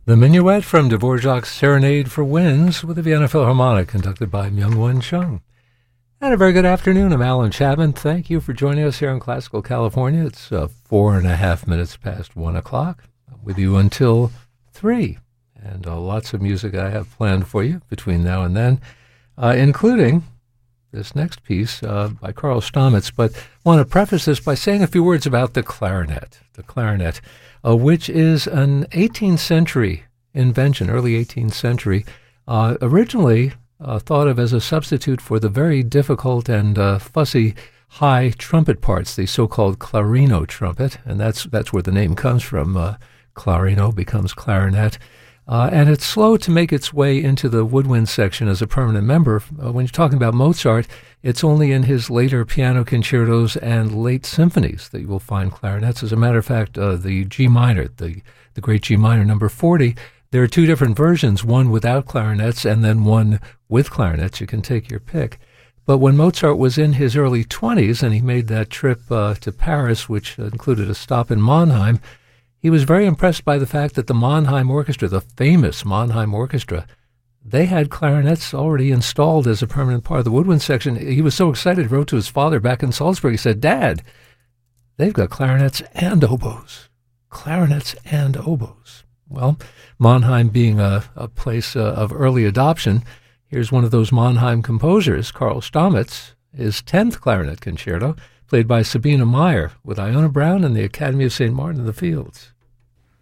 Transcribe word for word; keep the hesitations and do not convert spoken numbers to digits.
The Minuet from Dvorak's Serenade for Winds with the Vienna Philharmonic, conducted by Myung-Whun Chung. And a very good afternoon. I'm Alan Chapman. Thank you for joining us here in Classical California. It's uh, four and a half minutes past one o'clock. I'm with you until three. And uh, lots of music I have planned for you between now and then, uh, including this next piece uh, by Karl Stamitz. But I want to preface this by saying a few words about the clarinet. The clarinet, uh, which is an eighteenth century invention, early eighteenth century, uh, originally uh, thought of as a substitute for the very difficult and uh, fussy high trumpet parts, the so-called clarino trumpet, and that's that's where the name comes from. Uh, clarino becomes clarinet. Uh, and it's slow to make its way into the woodwind section as a permanent member. Uh, when you're talking about Mozart, it's only in his later piano concertos and late symphonies that you will find clarinets. As a matter of fact, uh, the G minor, the, the great G minor number forty, there are two different versions, one without clarinets and then one with clarinets. You can take your pick. But when Mozart was in his early twenties and he made that trip uh, to Paris, which included a stop in Mannheim, he was very impressed by the fact that the Mannheim Orchestra, the famous Mannheim Orchestra, they had clarinets already installed as a permanent part of the woodwind section. He was so excited, he wrote to his father back in Salzburg. He said, "Dad, they've got clarinets and oboes. Clarinets and oboes." Well, Mannheim being a, a place uh, of early adoption, here's one of those Mannheim composers, Karl Stamitz, his tenth clarinet concerto, played by Sabina Meyer with Iona Brown and the Academy of Saint Martin in the Fields.